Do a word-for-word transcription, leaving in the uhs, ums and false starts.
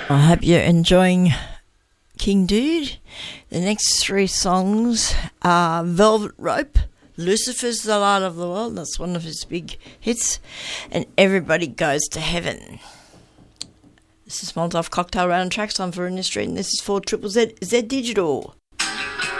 I hope you're enjoying King Dude. The next three songs are Velvet Rope, Lucifer's the Light of the World, that's one of his big hits, and Everybody Goes to Heaven. This is Molotov Cocktail Round Tracks. I'm Veronica Street, and this is for Triple Z, Z Digital.